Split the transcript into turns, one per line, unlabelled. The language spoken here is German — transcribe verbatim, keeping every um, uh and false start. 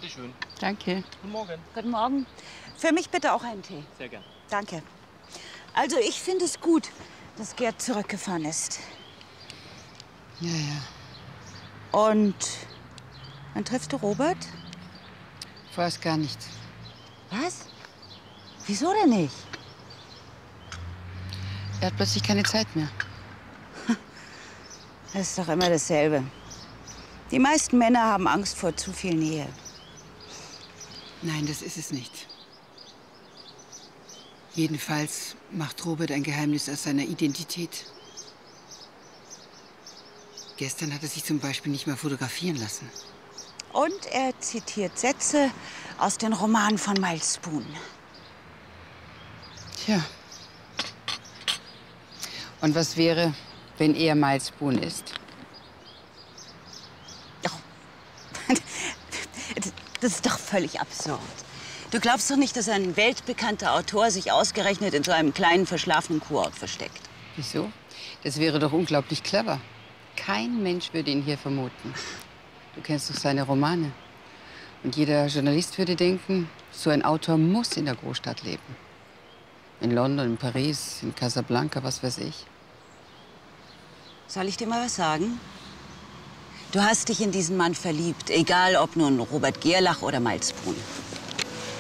Bitte schön.
Danke.
Guten Morgen.
Guten Morgen. Für mich bitte auch einen Tee.
Sehr gern.
Danke. Also ich finde es gut, dass Gerd zurückgefahren ist.
Ja, ja.
Und dann triffst du Robert?
Vorerst gar nicht.
Was? Wieso denn nicht?
Er hat plötzlich keine Zeit mehr.
Das ist doch immer dasselbe. Die meisten Männer haben Angst vor zu viel Nähe.
Nein, das ist es nicht. Jedenfalls macht Robert ein Geheimnis aus seiner Identität. Gestern hat er sich zum Beispiel nicht mehr fotografieren lassen.
Und er zitiert Sätze aus den Romanen von Miles Boon.
Tja. Und was wäre, wenn er Miles Boon ist?
Oh. Das ist doch völlig absurd. Du glaubst doch nicht, dass ein weltbekannter Autor sich ausgerechnet in so einem kleinen, verschlafenen Kurort versteckt.
Wieso? Das wäre doch unglaublich clever. Kein Mensch würde ihn hier vermuten. Du kennst doch seine Romane. Und jeder Journalist würde denken, so ein Autor muss in der Großstadt leben. In London, in Paris, in Casablanca, was weiß ich.
Soll ich dir mal was sagen? Du hast dich in diesen Mann verliebt, egal ob nun Robert Gerlach oder Miles Boon.